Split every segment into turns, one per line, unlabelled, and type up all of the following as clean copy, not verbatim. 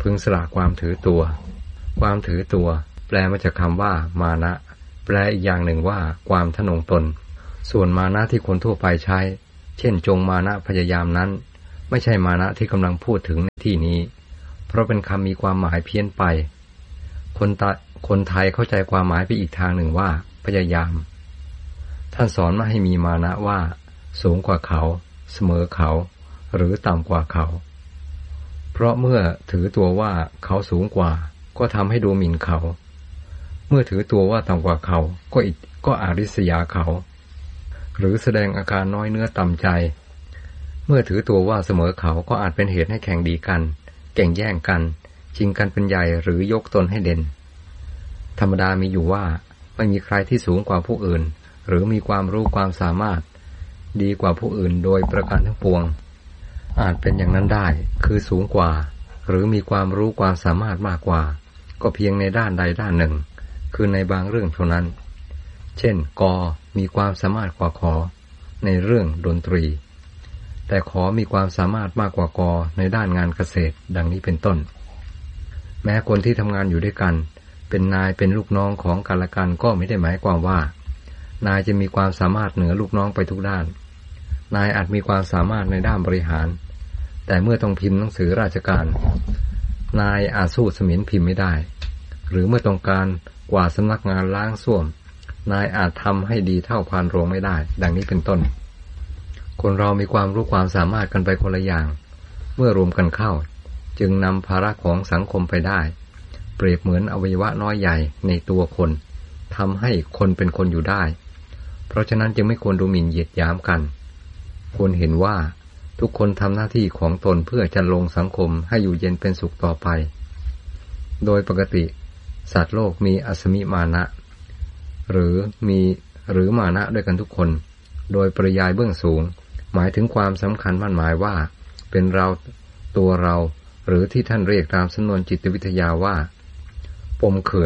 พึงสละความถือตัวความถือตัวแปลมาจากคำว่ามานะแปลอีกอย่างหนึ่งว่าความทะนงตนส่วนมานะที่คนทั่วไปใช้เช่นจงมานะพยายามนั้นไม่ใช่มานะที่กำลังพูดถึงในที่นี้เพราะเป็นคำมีความหมายเพี้ยนไปคนไทยเข้าใจความหมายไปอีกทางหนึ่งว่าพยายามท่านสอนมาให้มีมานะว่าสูงกว่าเขาเสมอเขาหรือต่ำกว่าเขาเพราะเมื่อถือตัวว่าเขาสูงกว่าก็ทำให้ดูหมิ่นเขาเมื่อถือตัวว่าต่ำกว่าเขาก็อาริษยาเขาหรือแสดงอาการน้อยเนื้อต่ำใจเมื่อถือตัวว่าเสมอเขาก็อาจเป็นเหตุให้แข่งดีกันแข่งแย่งกันชิงกันเป็นใหญ่หรือยกตนให้เด่นธรรมดามีอยู่ว่าไม่มีใครที่สูงกว่าผู้อื่นหรือมีความรู้ความสามารถดีกว่าผู้อื่นโดยประการทั้งปวงอาจเป็นอย่างนั้นได้คือสูงกว่าหรือมีความรู้ความสามารถมากกว่าก็เพียงในด้านใดด้านหนึ่งคือในบางเรื่องเท่านั้นเช่นกมีความสามารถกว่าขอในเรื่องดนตรีแต่ขอมีความสามารถมากกว่ากในด้านงานเกษตรดังนี้เป็นต้นแม้คนที่ทำงานอยู่ด้วยกันเป็นนายเป็นลูกน้องของกันและกันก็ไม่ได้หมายความว่านายจะมีความสามารถเหนือลูกน้องไปทุกด้านนายอาจมีความสามารถในด้านบริหารแต่เมื่อต้องพิมพ์หนังสือราชการนายอาจสู้เสมียนพิมพ์ไม่ได้หรือเมื่อต้องการกวาดสำนักงานล้างส้วมนายอาจทำให้ดีเท่าพานโรงไม่ได้ดังนี้เป็นต้นคนเรามีความรู้ความสามารถกันไปคนละอย่างเมื่อรวมกันเข้าจึงนำภาระของสังคมไปได้เปรียบเหมือนอวัยวะน้อยใหญ่ในตัวคนทำให้คนเป็นคนอยู่ได้เพราะฉะนั้นจึงไม่ควรดูหมิ่นเหยียดหยามกันควรเห็นว่าทุกคนทำหน้าที่ของตนเพื่อจะลงสังคมให้อยู่เย็นเป็นสุขต่อไปโดยปกติสัตว์โลกมีอัสมิมานะหรือมานะด้วยกันทุกคนโดยปริยายเบื้องสูงหมายถึงความสำคัญมั่นหมายว่าเป็นเราตัวเราหรือที่ท่านเรียกตามสำนวนจิตวิทยาว่าปมเคือง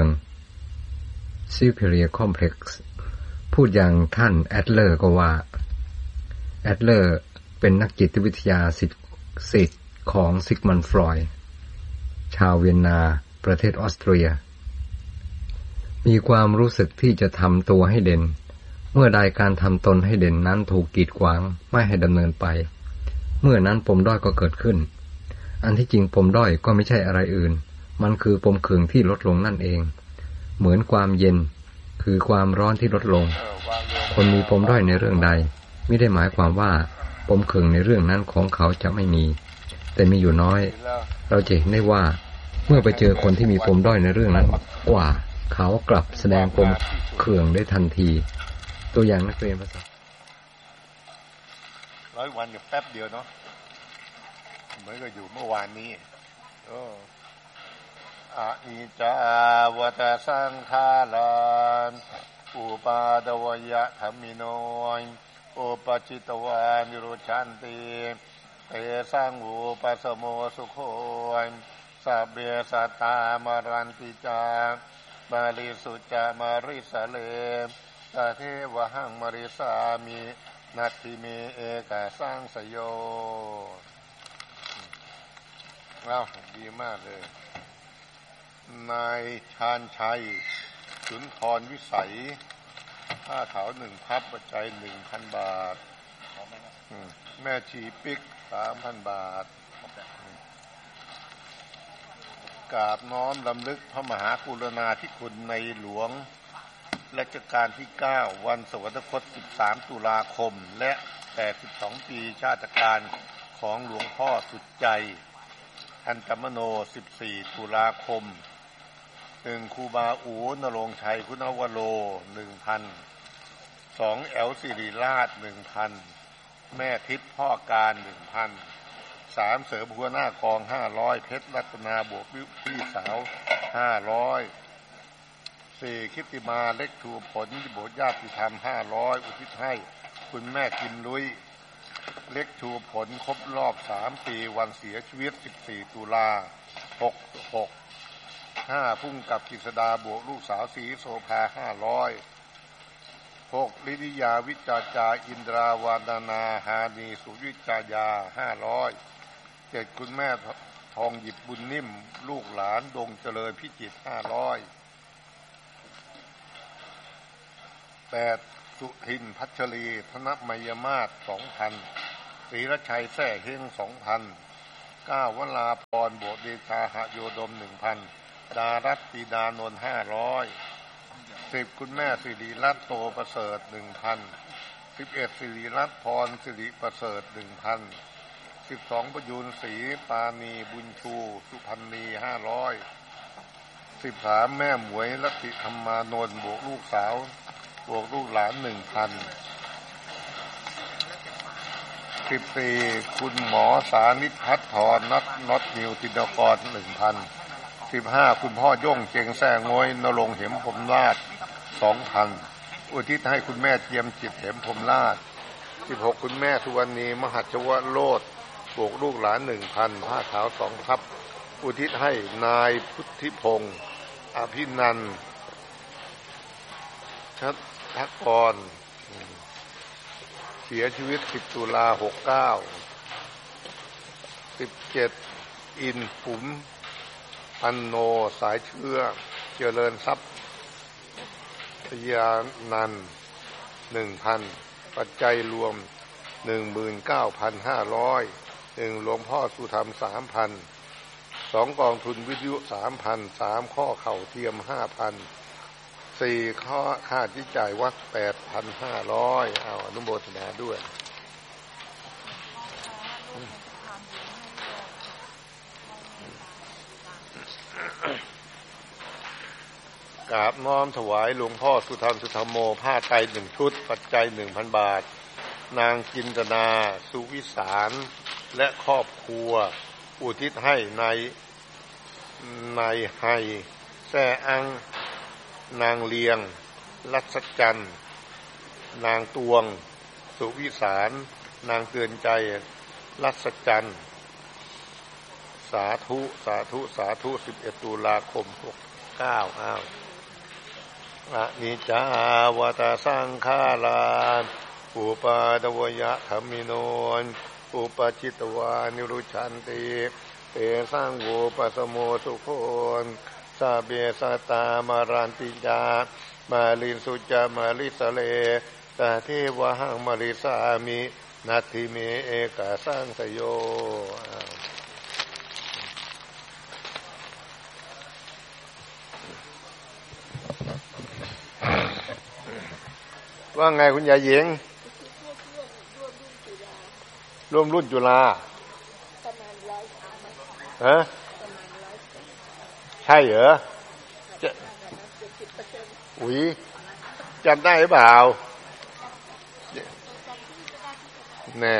superior complex พูดอย่างท่านแอดเลอร์ก็ว่าแอดเลอร์เป็นนักจิตวิทยาศิษย์ของซิกมันด์ฟรอยด์ชาวเวียนนาประเทศออสเตรียมีความรู้สึกที่จะทำตัวให้เด่นเมื่อใดการทำตนให้เด่นนั้นถูกกีดขวางไม่ให้ดำเนินไปเมื่อนั้นปมด้อยก็เกิดขึ้นอันที่จริงปมด้อยก็ไม่ใช่อะไรอื่นมันคือปมเคืองที่ลดลงนั่นเองเหมือนความเย็นคือความร้อนที่ลดลงคนมีปมด้อยในเรื่องใดไม่ได้หมายความว่าปมเคืองในเรื่องนั้นของเขาจะไม่มีแต่มีอยู่น้อยเราจะเห็นได้ว่าเมื่อไปเจอคนที่มีปมด้อยในเรื่องนั้นกว่าเขากลับแสดงปมเคืองได้ทันทีตัวอย่างนักเรียนภาษา
100 วันอยู่แป๊บเดียวเนาะเหมือนกับอยู่เมื่อวานนี้อะนิจจาวัฏสังขาราอุปาทวยะธรรมิโนอุปจิตวานิโรชันติเตสังอุปสโมสุโขสัพเพสัตตามรันติจาบาลิสุจามาริสเลตเทวหังมริสามินัตถิเมเอกสังสโยดีมากเลยนายชาญชัยสุนทรวิสัยผ้าขาว1 พับปัจจัย 1,000 บาทแม่ชีปิ๊ก 3,000 บาทกราบน้อมรำลึกพระมหากรุณาธิคุณในหลวงรัชกาลที่ 9 วันสวรรคต 13 ตุลาคมและ82 ปีชาติการของหลวงพ่อสุดใจทันตมโน 14 ตุลาคม1ครูบาอูนรงค์ชัยคุณวโร 1,000 2แอลสิริราช 1,000 แม่ทิพย์พ่อการ 1,000 3เสริมหัวหน้ากอง500เพชรรัตนาบวกพี่สาว500 4คิตติมาเล็กถูผลโบสถ์ญาติธรรม500อุทิศให้คุณแม่กิมลุยเล็กชูผลครบรอบ3 ปีวันเสียชีวิต14 ตุลา66 5พุ่งกับกฤษดาบวกลูกสาวศรีโสภา500 6ลินิยาวิจาจาอินทราวานานาหานีสุวิจายา500 7คุณแม่ทองหยิบบุญนิ่มลูกหลานดงเจริญพิจิตร500 8สุทินพัชรีธนมยมาศ 2,000 ศรีรชัยแท่เฮง 2,000 9วราพรโบเดชาหโยดม 1,000 ดารัตตีดานนท์ 500 10คุณแม่สิริรัตน์โตประเสริฐ 1,000 11สิริรัตน์พรสิริประเสริฐ 1,000 12ประยูนศรีปานีบุญชูสุพรรณี 500 13แม่หมวยลัทธิธรรมานนท์บวกลูกสาวบวกลูกหลาน 1,000 14คุณหมอสานิพัฒน์ธรน็อตนิวตินกร 1,000 15คุณพ่อย่งเจงแซ่ง้อยนรงค์เหมพรหมราช 2,000 อุทิศให้คุณแม่เจียมจิตเหมพรหมราช 16คุณแม่สุวรรณีมหัชวโรจน์บวกลูกหลาน 1,000 ผ้าขาว2ทับอุทิศให้นายพุทธิพงศ์อภินันท์ชัดทักกรเสียชีวิต10ตุลา69 17อินปุ๋มปันโนสายเชื้อเจริญทรัพย์ทยานันท์ 1,000 ปัจจัยรวม 19,500 1หลวงพ่อสุธรรม 3,000 2กองทุนวิทยุ 3,000 3ข้อเข่าเทียม 5,000 4ข้อค่าใช้จ่ายวัด 8,500 เอาอนุโมทนาด้วยกราบน้อมถวายหลวงพ่อสุธรรมสุธรรมโมผ้าไตร1ชุดปัจจัย 1,000 บาทนางจินตนาสุวิสารและครอบครัวอุทิศให้ในไฮแซ่อังนางเลียงรัศจันทร์นางตวงสุวิสารนางเตือนใจรัศจันทร์สาธุสาธุสาธุ11ตุลาคม69อ้าวอนิจจาวตาสังขาราอุปาทวยะธัมมิโนอุปจิตวานิรุชันติเตสังโวปัสโมสุโคสาเบสตามารันติจามาลินสุจามาลิสเลตาเทวะหังมาริสามินัตถิเมเอกาสังสโยว่าไงคุณยายหญิงร่วมรุ่นจุฬาฮะใช่เหรออุ๊ยจำได้หรือเปล่าแน่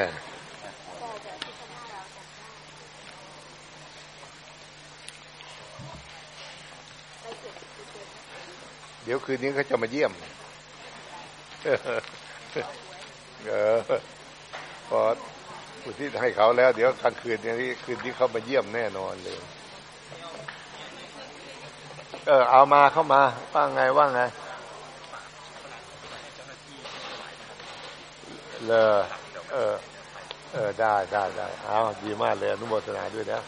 เดี๋ยวคืนนี้เขาจะมาเยี่ยมพออุทิศให้เขาแล้วเดี๋ยวกลางคืนนี้คืนที่เขามาเยี่ยมแน่นอนเลยเอามาเข้ามาว่าไงเลยได้เอาดีมากเลยอนุโมทนาด้วยนะ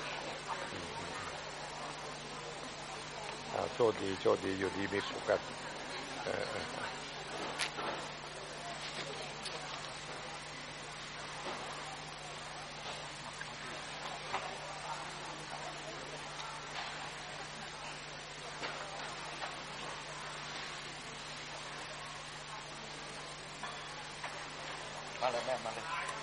โชคดีอยู่ดีมีสุขกันมาเลยแม่มาเลย